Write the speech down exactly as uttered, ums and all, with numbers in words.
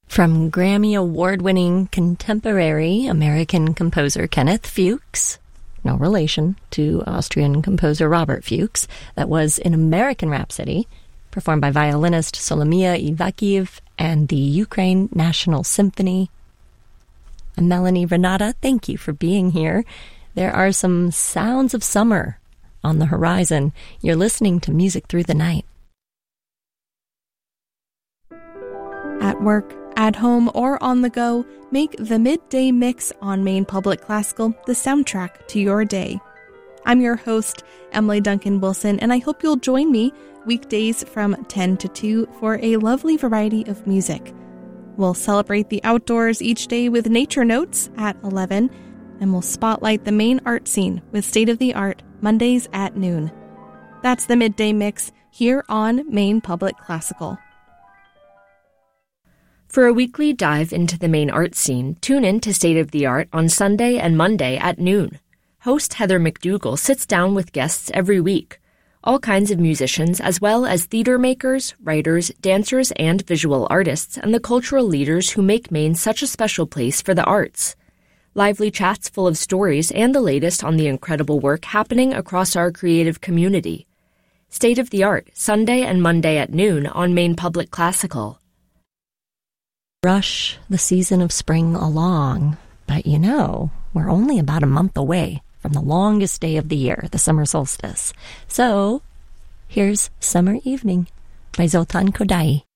From Grammy Award-winning contemporary American composer Kenneth Fuchs, no relation to Austrian composer Robert Fuchs, that was in American Rhapsody, performed by violinist Solomia Ivakhiv and the Ukraine National Symphony. I'm Melanie Renata. Thank you for being here. There are some sounds of summer on the horizon. You're listening to Music Through the Night. At work, at home, or on the go, make the Midday Mix on Maine Public Classical the soundtrack to your day. I'm your host, Emily Duncan Wilson, and I hope you'll join me weekdays from ten to two for a lovely variety of music. We'll celebrate the outdoors each day with Nature Notes at eleven, and we'll spotlight the Maine art scene with State of the Art Mondays at noon. That's the Midday Mix here on Maine Public Classical. For a weekly dive into the Maine art scene, tune in to State of the Art on Sunday and Monday at noon. Host Heather McDougall sits down with guests every week, all kinds of musicians as well as theater makers, writers, dancers, and visual artists, and the cultural leaders who make Maine such a special place for the arts. Lively chats full of stories and the latest on the incredible work happening across our creative community. State of the Art, Sunday and Monday at noon on Maine Public Classical. Rush the season of spring along, but you know, we're only about a month away from the longest day of the year, the summer solstice. So, here's Summer Evening by Zoltan Kodaly.